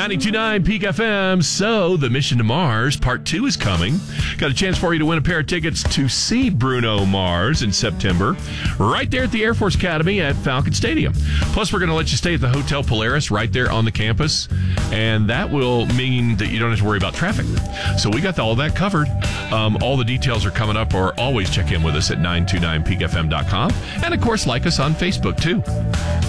92.9 Peak FM. So, the Mission to Mars Part 2 is coming. Got a chance for you to win a pair of tickets to see Bruno Mars in September, right there at the Air Force Academy at Falcon Stadium. Plus, we're going to let you stay at the Hotel Polaris right there on the campus, and that will mean that you don't have to worry about traffic. So, we got all that covered. All the details are coming up, or always check in with us at 929peakfm.com. And, of course, like us on Facebook, too.